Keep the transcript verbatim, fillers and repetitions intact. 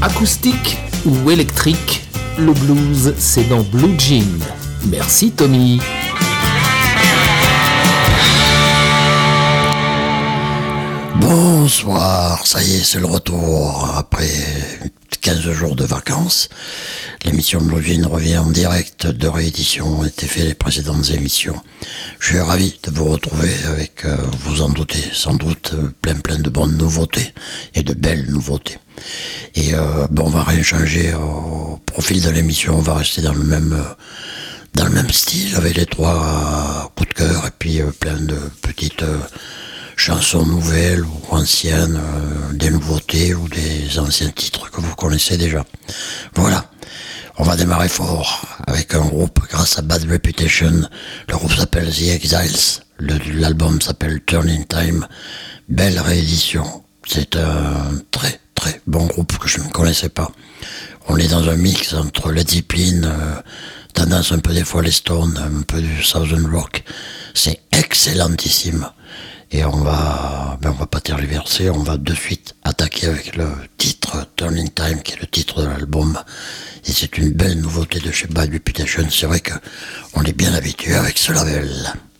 Acoustique ou électrique, le blues c'est dans Blue Jean. Merci Tommy. Bonsoir, ça y est, c'est le retour après quinze jours de vacances. L'émission Blue Jean revient en direct de réédition, ont été fait les précédentes émissions. Je suis ravi de vous retrouver avec, euh, vous en doutez, sans doute, euh, plein plein de bonnes nouveautés et de belles nouveautés. Et euh, bon, on va rien changer au profil de l'émission, on va rester dans le même... Euh, dans le même style, avec les trois euh, coups de cœur et puis euh, plein de petites... Euh, chansons nouvelles ou anciennes, euh, des nouveautés ou des anciens titres que vous connaissez déjà. Voilà, on va démarrer fort avec un groupe grâce à Bad Reputation. Le groupe s'appelle The Exiles, le, l'album s'appelle Turning Time. Belle réédition, c'est un très très bon groupe que je ne connaissais pas. On est dans un mix entre Led Zeppelin, euh, tendance un peu des fois les Stones, un peu du Southern Rock. C'est excellentissime. Et on va, ben on va pas tergiverser, on va de suite attaquer avec le titre Turning Time, qui est le titre de l'album. Et c'est une belle nouveauté de chez Bad Reputation. C'est vrai que on est bien habitué avec ce label.